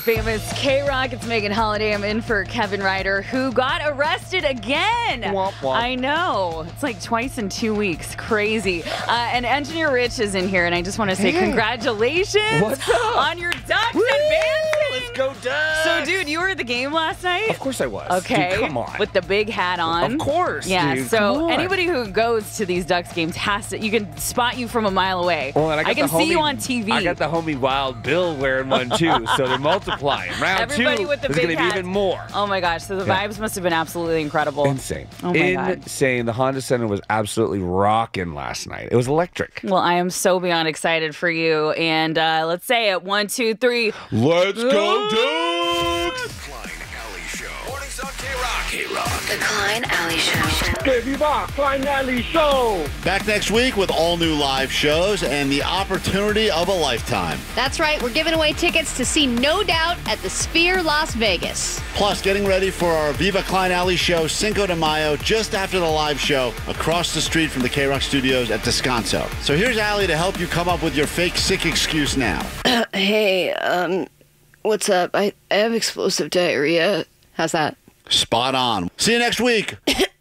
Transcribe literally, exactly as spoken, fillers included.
famous K-Rock. It's Megan Holiday. I'm in for Kevin Ryder, who got arrested again. Womp, womp. I know. It's like twice in two weeks. Crazy. Uh, and Engineer Rich is in here, and I just want to say Hey. congratulations What's up? on your Ducks Woo! advancing. Let's go, Ducks! So, dude, you were at the game last night? Of course I was. Okay. Dude, come on. With the big hat on. Of course, Yeah, dude, so come on. anybody who goes to these Ducks games has to, you can spot you from a mile away. Well, and I, got can the homie, see you on T V. I got the homie Wild Bill wearing one too, so they're multiplying. Round Everybody two with the is big going to be hats. even more. Oh my gosh, so the Yeah. vibes must have been absolutely incredible. Insane. Oh my God. Insane. The Honda Center was absolutely rocking last night. It was electric. Well, I am so beyond excited for you. And uh, let's say it. One, two, three. Let's go, Ah! Ducks! Klein Alley Show. Mornings on K-Rock. K-Rock. The Klein Alley Show. Klein Alley Show. Back next week with all new live shows and the opportunity of a lifetime. That's right, we're giving away tickets to see No Doubt at the Sphere Las Vegas. Plus, getting ready for our Viva Klein Alley show Cinco de Mayo just after the live show across the street from the K-Rock studios at Descanso. So here's Allie to help you come up with your fake sick excuse now. Hey, um, what's up? I, I have explosive diarrhea. How's that? Spot on. See you next week.